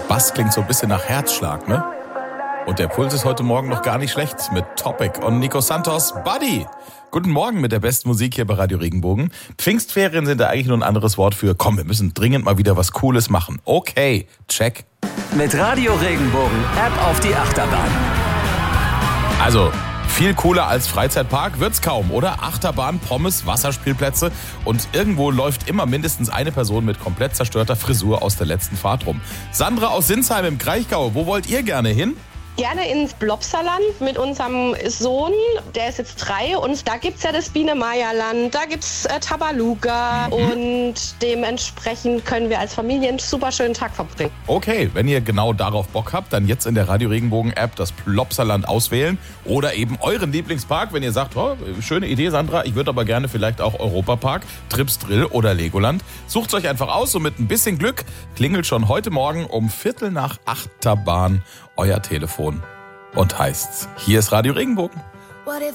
Bass klingt so ein bisschen nach Herzschlag, ne? Und der Puls ist heute Morgen noch gar nicht schlecht mit Topic und Nico Santos, Buddy. Guten Morgen mit der besten Musik hier bei Radio Regenbogen. Pfingstferien sind da eigentlich nur ein anderes Wort für, komm, wir müssen dringend mal wieder was Cooles machen. Okay, check. Mit Radio Regenbogen App auf die Achterbahn. Also, viel cooler als Freizeitpark wird's kaum, oder? Achterbahn, Pommes, Wasserspielplätze und irgendwo läuft immer mindestens eine Person mit komplett zerstörter Frisur aus der letzten Fahrt rum. Sandra aus Sinsheim im Kraichgau, wo wollt ihr gerne hin? Gerne ins Blopserland mit unserem Sohn, der ist jetzt 3 und da gibt's ja das Biene-Maya-Land, da gibt's Tabaluga und dementsprechend können wir als Familie einen super schönen Tag verbringen. Okay, wenn ihr genau darauf Bock habt, dann jetzt in der Radio Regenbogen-App das Plopsaland auswählen oder eben euren Lieblingspark, wenn ihr sagt, oh, schöne Idee Sandra, ich würde aber gerne vielleicht auch Europapark, Trips Drill oder Legoland. Sucht's euch einfach aus und mit ein bisschen Glück klingelt schon heute Morgen um 7:45 Achterbahn euer Telefon und heißt's, hier ist Radio Regenbogen.